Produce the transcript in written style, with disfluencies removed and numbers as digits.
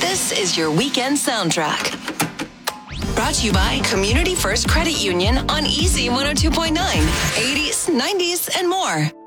This is your weekend soundtrack. Brought to you by Community First Credit Union on Easy 102.9, 80s, 90s, and more.